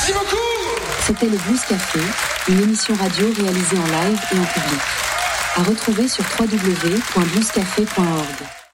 Merci beaucoup. C'était le Blues Café, une émission radio réalisée en live et en public. À retrouver sur www.bluescafé.org.